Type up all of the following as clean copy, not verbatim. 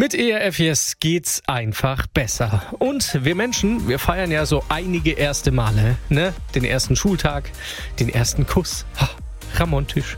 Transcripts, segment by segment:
Mit ERF Yes geht's einfach besser. Und wir Menschen, wir feiern ja so einige erste Male, ne? Den ersten Schultag, den ersten Kuss. Romantisch.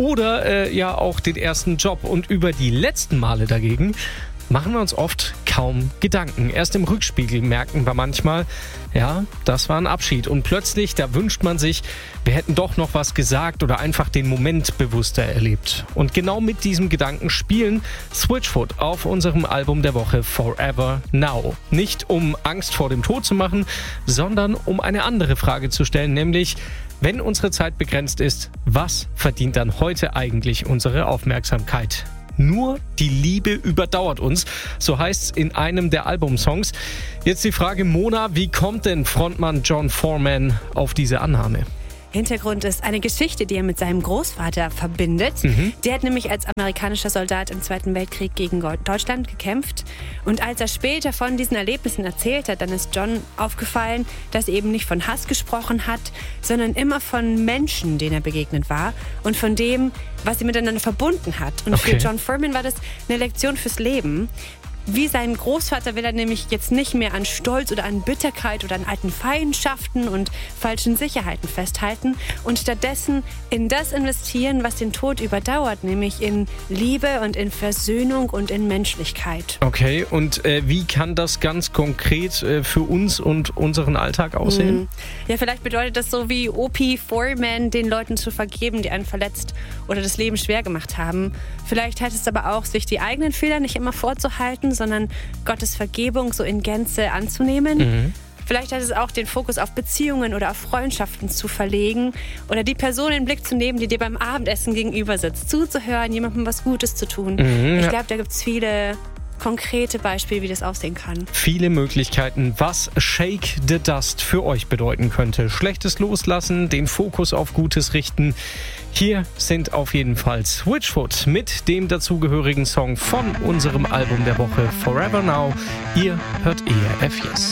Oder ja auch den ersten Job. Und über die letzten Male dagegen machen wir uns oft kaum Gedanken. Erst im Rückspiegel merken wir manchmal, ja, das war ein Abschied. Und plötzlich, da wünscht man sich, wir hätten doch noch was gesagt oder einfach den Moment bewusster erlebt. Und genau mit diesem Gedanken spielen Switchfoot auf unserem Album der Woche Forever Now. Nicht um Angst vor dem Tod zu machen, sondern um eine andere Frage zu stellen, nämlich: Wenn unsere Zeit begrenzt ist, was verdient dann heute eigentlich unsere Aufmerksamkeit? Nur die Liebe überdauert uns, so heißt's in einem der Albumsongs. Jetzt die Frage, Mona, wie kommt denn Frontmann Jon Foreman auf diese Annahme? Hintergrund ist eine Geschichte, die er mit seinem Großvater verbindet. Der hat nämlich als amerikanischer Soldat im Zweiten Weltkrieg gegen Deutschland gekämpft. Und als er später von diesen Erlebnissen erzählt hat, dann ist John aufgefallen, dass er eben nicht von Hass gesprochen hat, sondern immer von Menschen, denen er begegnet war und von dem, was sie miteinander verbunden hat. Und für Jon Foreman war das eine Lektion fürs Leben. Wie sein Großvater will er nämlich jetzt nicht mehr an Stolz oder an Bitterkeit oder an alten Feindschaften und falschen Sicherheiten festhalten und stattdessen in das investieren, was den Tod überdauert, nämlich in Liebe und in Versöhnung und in Menschlichkeit. Okay, und wie kann das ganz konkret für uns und unseren Alltag aussehen? Ja, vielleicht bedeutet das so wie O.P. Foreman, den Leuten zu vergeben, die einen verletzt oder das Leben schwer gemacht haben. Vielleicht heißt es aber auch, sich die eigenen Fehler nicht immer vorzuhalten, sondern Gottes Vergebung so in Gänze anzunehmen. Vielleicht heißt es auch, den Fokus auf Beziehungen oder auf Freundschaften zu verlegen oder die Person in den Blick zu nehmen, die dir beim Abendessen gegenüber sitzt, zuzuhören, jemandem was Gutes zu tun. Ich glaube, da gibt es viele konkrete Beispiele, wie das aussehen kann. Viele Möglichkeiten, was Shake the Dust für euch bedeuten könnte. Schlechtes loslassen, den Fokus auf Gutes richten. Hier sind auf jeden Fall Switchfoot mit dem dazugehörigen Song von unserem Album der Woche Forever Now. Ihr hört ERF Yes.